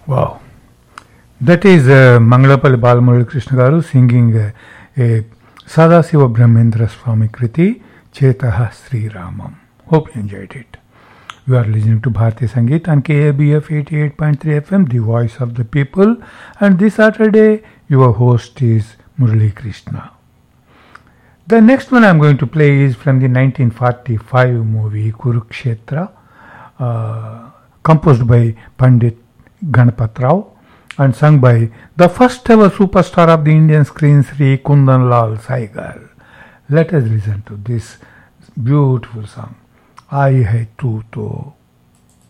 Wow. That is Mangalapalli Balamurali Krishna Garu singing a Sadasiva Brahmendra Swami Kriti Chetaha Sri Ramam. Hope you enjoyed it. You are listening to Bharati Sangeet on KABF 88.3 FM, the voice of the people. And this Saturday, your host is Murali Krishna. The next one I'm going to play is from the 1945 movie Kurukshetra, composed by Pandit Ganapat Rao and sung by the first ever superstar of the Indian screen, Sri Kundan Lal Saigal. Let us listen to this beautiful song. Ai hai tu to.